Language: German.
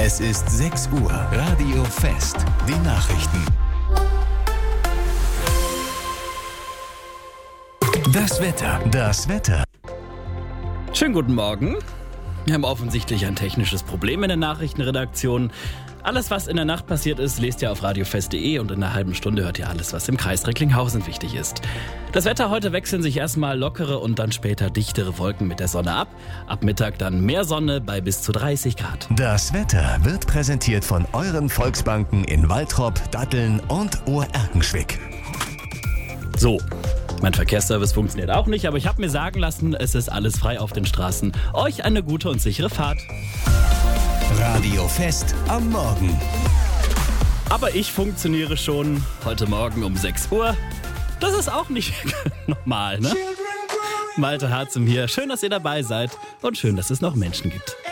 Es ist 6 Uhr. Radio Fest. Die Nachrichten. Das Wetter. Schönen guten Morgen. Wir haben offensichtlich ein technisches Problem in der Nachrichtenredaktion. Alles, was in der Nacht passiert ist, lest ihr auf radiofest.de und in einer halben Stunde hört ihr alles, was im Kreis Recklinghausen wichtig ist. Das Wetter heute wechseln sich erstmal lockere und dann später dichtere Wolken mit der Sonne ab. Ab Mittag dann mehr Sonne bei bis zu 30 Grad. Das Wetter wird präsentiert von euren Volksbanken in Waltrop, Datteln und Ohr-Erkenschwick. So, mein Verkehrsservice funktioniert auch nicht, aber ich habe mir sagen lassen, es ist alles frei auf den Straßen. Euch eine gute und sichere Fahrt. Radio Fest am Morgen. Aber ich funktioniere schon heute Morgen um 6 Uhr. Das ist auch nicht normal, ne? Malte Harzum hier. Schön, dass ihr dabei seid und schön, dass es noch Menschen gibt.